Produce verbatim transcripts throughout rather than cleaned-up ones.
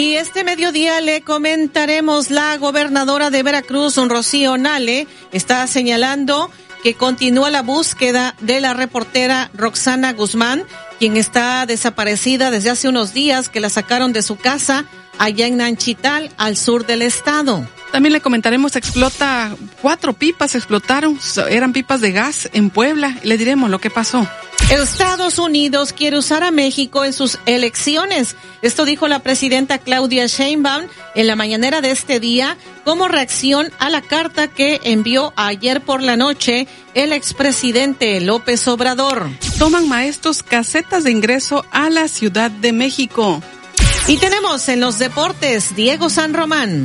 Y este mediodía le comentaremos, la gobernadora de Veracruz, Rocío Nale, está señalando que continúa la búsqueda de la reportera Roxana Guzmán, quien está desaparecida desde hace unos días, que la sacaron de su casa allá en Nanchital, al sur del estado. También le comentaremos, explota, cuatro pipas explotaron, eran pipas de gas en Puebla. Le diremos lo que pasó. Estados Unidos quiere usar a México en sus elecciones. Esto dijo la presidenta Claudia Sheinbaum en la mañanera de este día como reacción a la carta que envió ayer por la noche el expresidente López Obrador. Toman maestros casetas de ingreso a la Ciudad de México. Y tenemos en los deportes Diego San Román.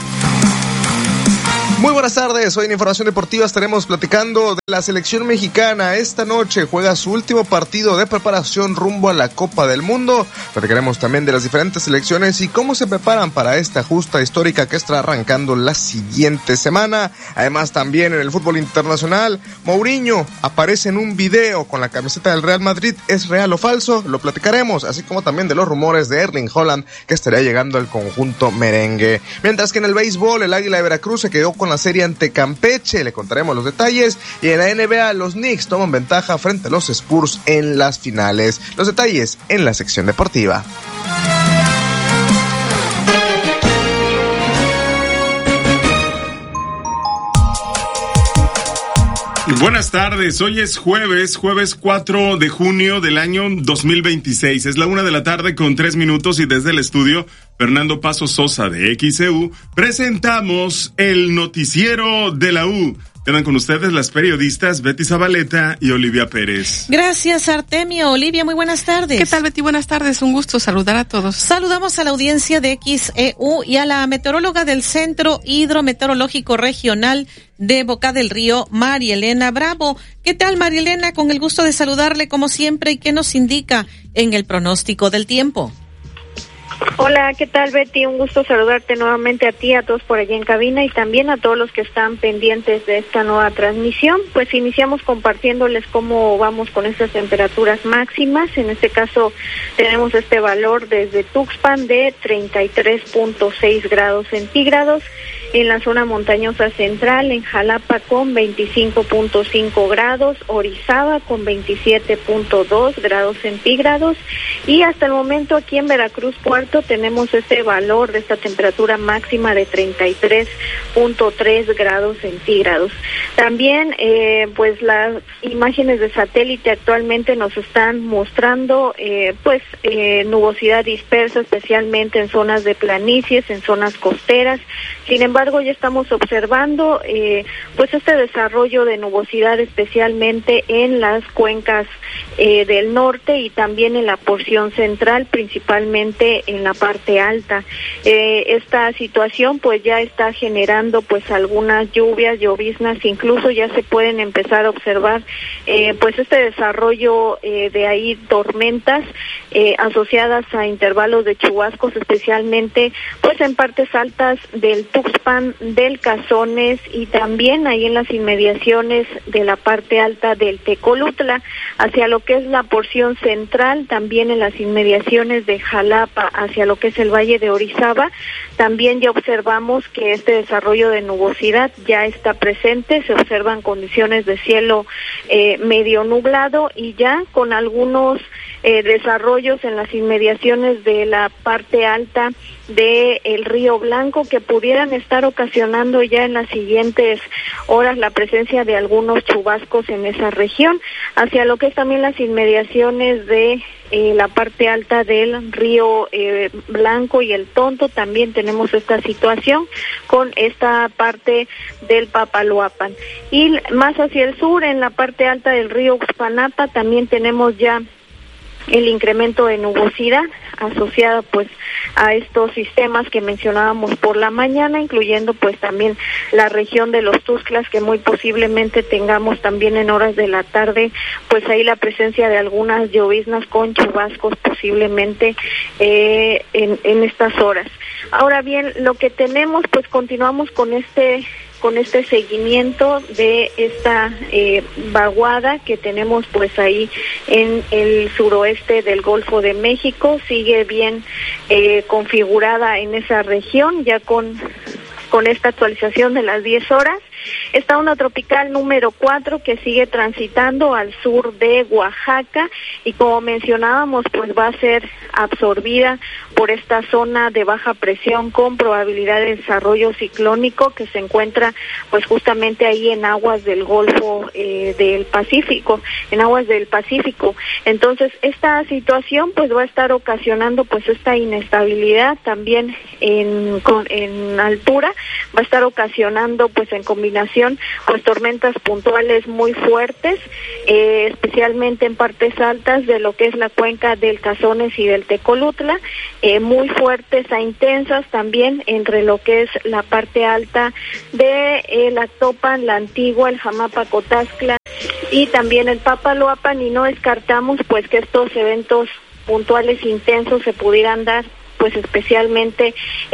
Muy buenas tardes, hoy en Información Deportiva estaremos platicando de la selección mexicana. Esta noche juega su último partido de preparación rumbo a la Copa del Mundo. Platicaremos también de las diferentes selecciones y cómo se preparan para esta justa histórica que estará arrancando la siguiente semana. Además, también en el fútbol internacional, Mourinho aparece en un video con la camiseta del Real Madrid. ¿Es real o falso? Lo platicaremos, así como también de los rumores de Erling Haaland, que estaría llegando al conjunto merengue. Mientras que en el béisbol, el Águila de Veracruz se quedó con la serie ante Campeche, le contaremos los detalles. Y en la N B A, los Knicks toman ventaja frente a los Spurs en las finales. Los detalles en la sección deportiva. Buenas tardes, hoy es jueves, jueves cuatro de junio del año dos mil veintiséis. Es la una de la tarde con tres minutos y desde el estudio Fernando Paso Sosa de X E U presentamos el noticiero de la U. Quedan con ustedes las periodistas Betty Zabaleta y Olivia Pérez. Gracias, Artemio. Olivia, muy buenas tardes. ¿Qué tal, Betty? Buenas tardes, un gusto saludar a todos. Saludamos a la audiencia de X E U y a la meteoróloga del Centro Hidrometeorológico Regional de Boca del Río, María Elena Bravo. ¿Qué tal, María Elena? Con el gusto de saludarle como siempre. ¿Y qué nos indica en el pronóstico del tiempo? Hola, ¿qué tal, Betty? Un gusto saludarte nuevamente a ti, a todos por allá en cabina y también a todos los que están pendientes de esta nueva transmisión. Pues iniciamos compartiéndoles cómo vamos con estas temperaturas máximas. En este caso tenemos este valor desde Tuxpan de treinta y tres punto seis grados centígrados, en la zona montañosa central, en Jalapa con veinticinco punto cinco grados, Orizaba con veintisiete punto dos grados centígrados y hasta el momento aquí en Veracruz Puerto tenemos este valor de esta temperatura máxima de treinta y tres punto tres grados centígrados. También eh, pues las imágenes de satélite actualmente nos están mostrando eh, pues eh, nubosidad dispersa, especialmente en zonas de planicies, en zonas costeras. Sin embargo, ya estamos observando eh, pues este desarrollo de nubosidad especialmente en las cuencas eh, del norte y también en la porción central, principalmente en la parte alta. Eh, esta situación pues ya está generando pues algunas lluvias, lloviznas, incluso ya se pueden empezar a observar eh, pues este desarrollo eh, de ahí tormentas eh, asociadas a intervalos de chubascos, especialmente pues en partes altas del Tuxpan, del Cazones y también ahí en las inmediaciones de la parte alta del Tecolutla, hacia lo que es la porción central, también en las inmediaciones de Jalapa, hacia lo que es el Valle de Orizaba. También ya observamos que este desarrollo de nubosidad ya está presente, se observan condiciones de cielo eh, medio nublado y ya con algunos eh, desarrollos en las inmediaciones de la parte alta de el Río Blanco que pudieran estar ocasionando ya en las siguientes horas la presencia de algunos chubascos en esa región, hacia lo que es también las inmediaciones de eh, la parte alta del Río eh, Blanco y el Tonto. También tenemos esta situación con esta parte del Papaloapan y más hacia el sur, en la parte alta del río Uxpanapa, también tenemos ya el incremento de nubosidad asociada pues a estos sistemas que mencionábamos por la mañana, incluyendo pues también la región de los Tuxtlas, que muy posiblemente tengamos también en horas de la tarde pues ahí la presencia de algunas lloviznas con chubascos posiblemente eh, en, en estas horas. Ahora bien, lo que tenemos pues continuamos con este con este seguimiento de esta eh, vaguada que tenemos pues ahí en el suroeste del Golfo de México. Sigue bien eh, configurada en esa región, ya con, con esta actualización de las diez horas. Está una tropical número cuatro que sigue transitando al sur de Oaxaca y como mencionábamos pues va a ser absorbida por esta zona de baja presión con probabilidad de desarrollo ciclónico que se encuentra pues justamente ahí en aguas del Golfo eh, del Pacífico, en aguas del Pacífico. Entonces esta situación pues va a estar ocasionando pues esta inestabilidad también en, con, en altura, va a estar ocasionando pues en combinación pues tormentas puntuales muy fuertes, eh, especialmente en partes altas de lo que es la cuenca del Cazones y del Tecolutla, eh, muy fuertes a intensas también entre lo que es la parte alta de eh, la Topan, la Antigua, el Jamapa Cotazcla y también el Papaloapan, y no descartamos pues que estos eventos puntuales intensos se pudieran dar pues especialmente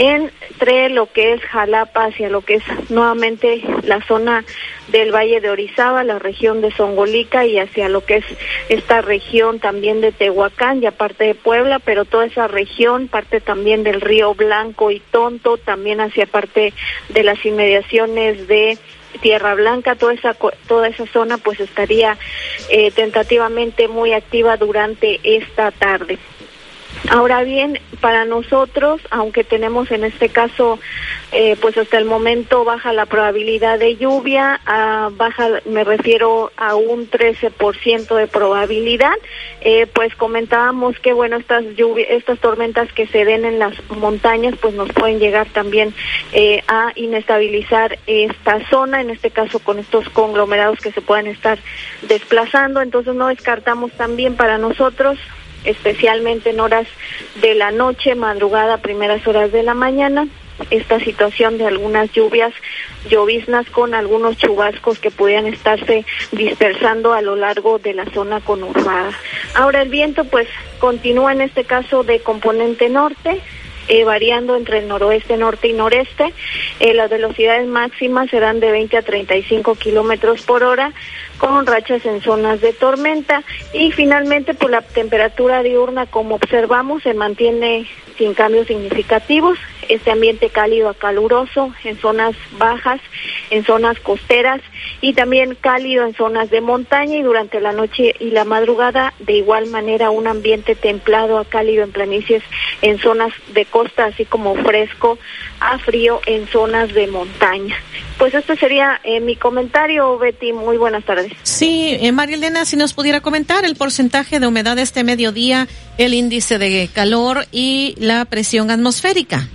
entre lo que es Jalapa hacia lo que es nuevamente la zona del Valle de Orizaba, la región de Zongolica y hacia lo que es esta región también de Tehuacán y aparte de Puebla, pero toda esa región, parte también del Río Blanco y Tonto, también hacia parte de las inmediaciones de Tierra Blanca, toda esa toda esa zona pues estaría eh, tentativamente muy activa durante esta tarde. Ahora bien, para nosotros, aunque tenemos en este caso, eh, pues hasta el momento baja la probabilidad de lluvia, a baja, me refiero a un trece por ciento de probabilidad, eh, pues comentábamos que bueno, estas lluvias, estas tormentas que se den en las montañas, pues nos pueden llegar también eh, a inestabilizar esta zona, en este caso con estos conglomerados que se puedan estar desplazando, entonces no descartamos también para nosotros, especialmente en horas de la noche, madrugada, primeras horas de la mañana, esta situación de algunas lluvias, lloviznas con algunos chubascos que pudieran estarse dispersando a lo largo de la zona conurbada. Ahora el viento pues continúa en este caso de componente norte, Eh, variando entre el noroeste, norte y noreste. Eh, las velocidades máximas serán de veinte a treinta y cinco kilómetros por hora, con rachas en zonas de tormenta. Y finalmente, pues la temperatura diurna, como observamos, se mantiene sin cambios significativos. Este ambiente cálido a caluroso en zonas bajas, en zonas costeras y también cálido en zonas de montaña, y durante la noche y la madrugada de igual manera un ambiente templado a cálido en planicies en zonas de costa, así como fresco a frío en zonas de montaña. Pues este sería eh, mi comentario, Betty. Muy buenas tardes. Sí, eh, María Elena, si nos pudiera comentar el porcentaje de humedad este mediodía, el índice de calor y la presión atmosférica.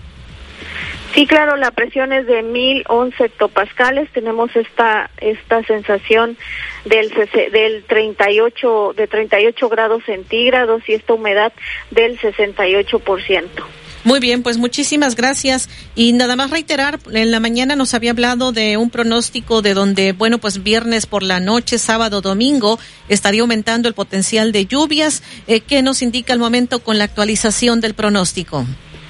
Sí, claro, la presión es de mil once hectopascales. Tenemos esta esta sensación del del treinta y ocho de treinta y ocho grados centígrados y esta humedad del sesenta y ocho por ciento. Muy bien, pues muchísimas gracias. Y nada más reiterar, en la mañana nos había hablado de un pronóstico de donde, bueno, pues viernes por la noche, sábado, domingo, estaría aumentando el potencial de lluvias. Eh, ¿Qué nos indica el momento con la actualización del pronóstico?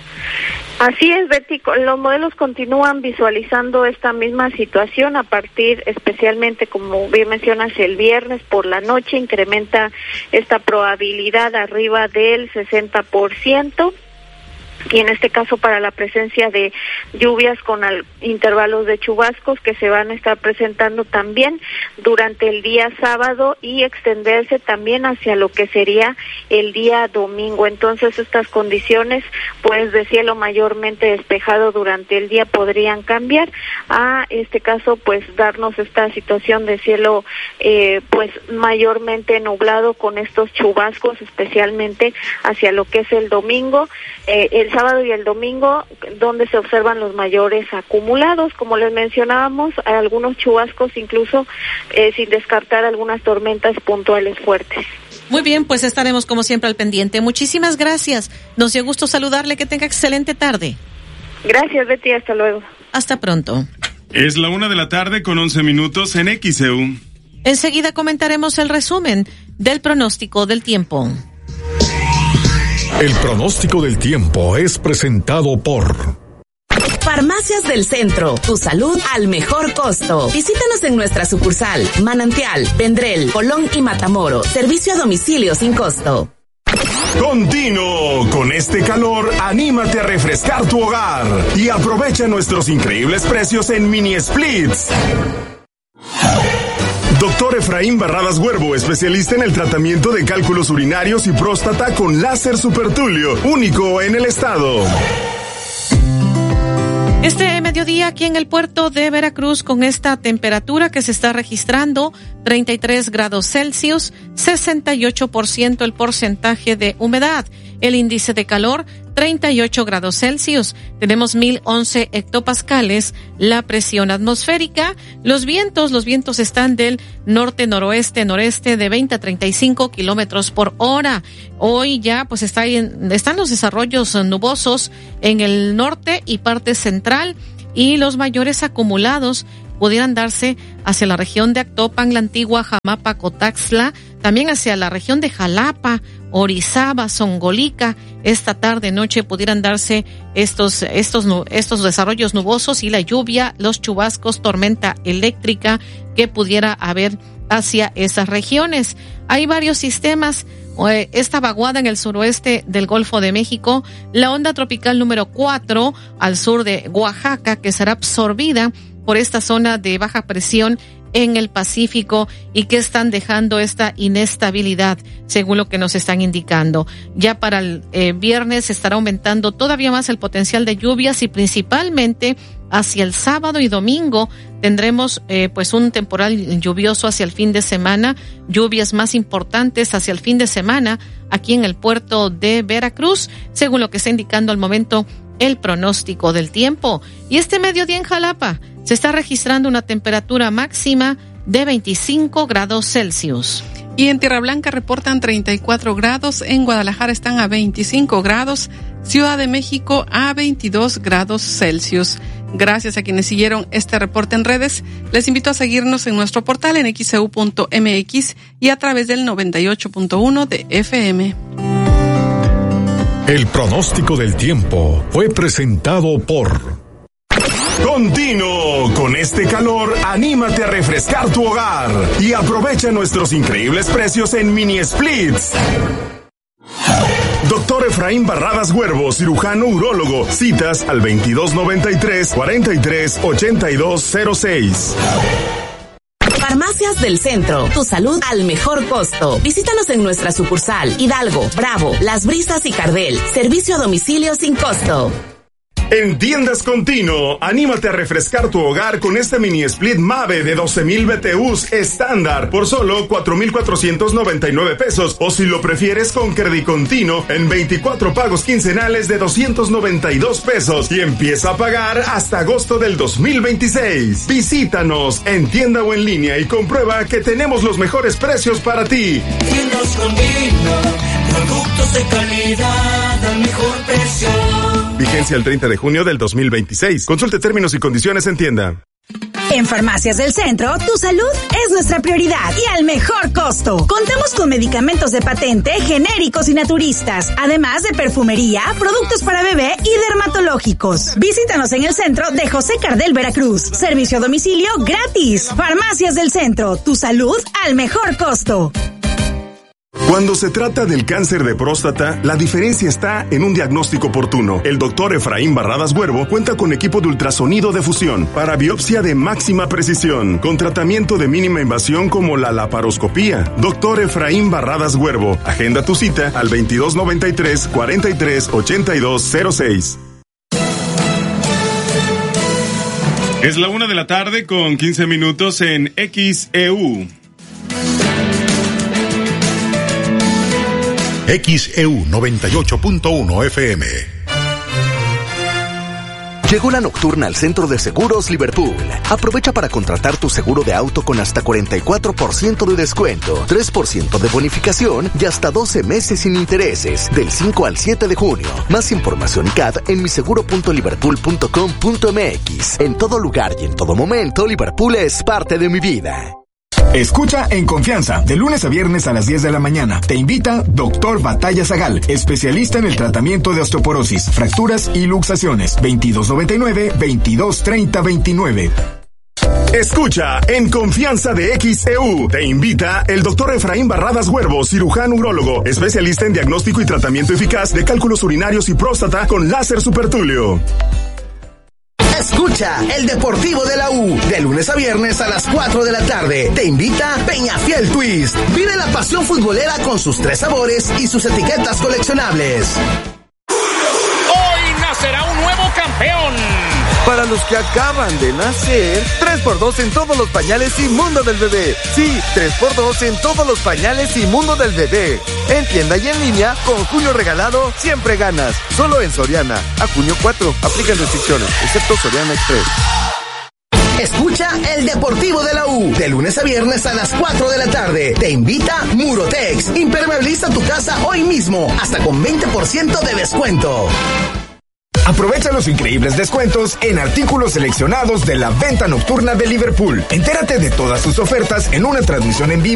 Así es, Betty, los modelos continúan visualizando esta misma situación a partir, especialmente como bien mencionas, el viernes por la noche incrementa esta probabilidad arriba del sesenta por ciento. Y en este caso para la presencia de lluvias con al, intervalos de chubascos que se van a estar presentando también durante el día sábado y extenderse también hacia lo que sería el día domingo. Entonces estas condiciones pues de cielo mayormente despejado durante el día podrían cambiar a este caso pues darnos esta situación de cielo eh, pues mayormente nublado con estos chubascos, especialmente hacia lo que es el domingo, eh, el sábado y el domingo, donde se observan los mayores acumulados. Como les mencionábamos, hay algunos chubascos, incluso eh, sin descartar algunas tormentas puntuales fuertes. Muy bien, pues estaremos como siempre al pendiente. Muchísimas gracias. Nos dio gusto saludarle. Que tenga excelente tarde. Gracias, Betty. Hasta luego. Hasta pronto. Es la una de la tarde con once minutos en X E U. Enseguida comentaremos el resumen del pronóstico del tiempo. El pronóstico del tiempo es presentado por Farmacias del Centro, tu salud al mejor costo. Visítanos en nuestra sucursal, Manantial, Vendrell, Colón y Matamoros. Servicio a domicilio sin costo. Continuo, con este calor, anímate a refrescar tu hogar y aprovecha nuestros increíbles precios en mini splits. Doctor Efraín Barradas Huervo, especialista en el tratamiento de cálculos urinarios y próstata con láser supertulio, único en el estado. Este mediodía aquí en el puerto de Veracruz, con esta temperatura que se está registrando, treinta y tres grados Celsius, sesenta y ocho por ciento el porcentaje de humedad. El índice de calor, treinta y ocho grados Celsius. Tenemos mil once hectopascales la presión atmosférica. Los vientos, los vientos están del norte, noroeste, noreste de veinte a treinta y cinco kilómetros por hora. Hoy ya pues está en, están los desarrollos nubosos en el norte y parte central, y los mayores acumulados pudieran darse hacia la región de Actopan, La Antigua, Jamapa, Cotaxtla, también hacia la región de Jalapa, Orizaba, Zongolica. Esta tarde, noche pudieran darse estos, estos, estos desarrollos nubosos y la lluvia, los chubascos, tormenta eléctrica que pudiera haber hacia esas regiones. Hay varios sistemas. Esta vaguada en el suroeste del Golfo de México, la onda tropical número cuatro al sur de Oaxaca, que será absorbida por esta zona de baja presión en el Pacífico, y que están dejando esta inestabilidad, según lo que nos están indicando. Ya para el eh, viernes estará aumentando todavía más el potencial de lluvias, y principalmente hacia el sábado y domingo tendremos eh, pues un temporal lluvioso hacia el fin de semana, lluvias más importantes hacia el fin de semana aquí en el puerto de Veracruz, según lo que está indicando al momento el pronóstico del tiempo. Y este mediodía en Jalapa se está registrando una temperatura máxima de veinticinco grados Celsius. Y en Tierra Blanca reportan treinta y cuatro grados, en Guadalajara están a veinticinco grados, Ciudad de México a veintidós grados Celsius. Gracias a quienes siguieron este reporte en redes. Les invito a seguirnos en nuestro portal en x e u punto m x y a través del noventa y ocho punto uno de F M. El pronóstico del tiempo fue presentado por... Continuo, con este calor, anímate a refrescar tu hogar y aprovecha nuestros increíbles precios en mini splits. Doctor Efraín Barradas Huervo, cirujano urólogo. Citas al veintidós noventa y tres, cuarenta y tres, ochenta y dos cero seis. Farmacias del Centro, tu salud al mejor costo. Visítanos en nuestra sucursal Hidalgo, Bravo, Las Brisas y Cardel. Servicio a domicilio sin costo. En Tiendas Continuo, anímate a refrescar tu hogar con este mini split Mave de doce mil B T Us estándar por solo cuatro mil cuatrocientos noventa y nueve pesos, o si lo prefieres con Credicontinuo en veinticuatro pagos quincenales de doscientos noventa y dos pesos, y empieza a pagar hasta agosto del dos mil veintiséis. Visítanos en tienda o en línea y comprueba que tenemos los mejores precios para ti. Tiendas Continuo, productos de calidad al mejor precio. Vigencia el treinta de junio del dos mil veintiséis. Consulte términos y condiciones en tienda. En Farmacias del Centro, tu salud es nuestra prioridad y al mejor costo. Contamos con medicamentos de patente, genéricos y naturistas, además de perfumería, productos para bebé y dermatológicos. Visítanos en el centro de José Cardel, Veracruz. Servicio a domicilio gratis. Farmacias del Centro, tu salud al mejor costo. Cuando se trata del cáncer de próstata, la diferencia está en un diagnóstico oportuno. El doctor Efraín Barradas Huervo cuenta con equipo de ultrasonido de fusión para biopsia de máxima precisión, con tratamiento de mínima invasión como la laparoscopía. Doctor Efraín Barradas Huervo, agenda tu cita al veintidós noventa y tres, cuarenta y tres, ochenta y dos cero seis. Es la una de la tarde con quince minutos en X E U. X E U noventa y ocho punto uno F M. Llegó la nocturna al Centro de Seguros Liverpool. Aprovecha para contratar tu seguro de auto con hasta cuarenta y cuatro por ciento de descuento, tres por ciento de bonificación y hasta doce meses sin intereses, del cinco al siete de junio. Más información y C A D en miseguro punto liverpool punto com punto m x. En todo lugar y en todo momento, Liverpool es parte de mi vida. Escucha En Confianza, de lunes a viernes a las diez de la mañana. Te invita Doctor Batalla Zagal, especialista en el tratamiento de osteoporosis, fracturas y luxaciones. veintidós noventa y nueve, veintidós treinta veintinueve. Escucha En Confianza de X E U. Te invita el doctor Efraín Barradas Huervo, cirujano urólogo, especialista en diagnóstico y tratamiento eficaz de cálculos urinarios y próstata con láser supertulio. Escucha El Deportivo de la U, de lunes a viernes a las cuatro de la tarde. Te invita Peñafiel Twist. Vive la pasión futbolera con sus tres sabores y sus etiquetas coleccionables. Hoy nacerá un nuevo campeón. Para los que acaban de nacer, tres por dos en todos los pañales y mundo del bebé. Sí, tres por dos en todos los pañales y mundo del bebé. En tienda y en línea, con junio regalado, siempre ganas. Solo en Soriana. A junio cuatro, aplican restricciones, excepto Soriana Express. Escucha El Deportivo de la U, de lunes a viernes a las cuatro de la tarde. Te invita Murotex. Impermeabiliza tu casa hoy mismo, hasta con veinte por ciento de descuento. Aprovecha los increíbles descuentos en artículos seleccionados de la venta nocturna de Liverpool. Entérate de todas sus ofertas en una transmisión en vivo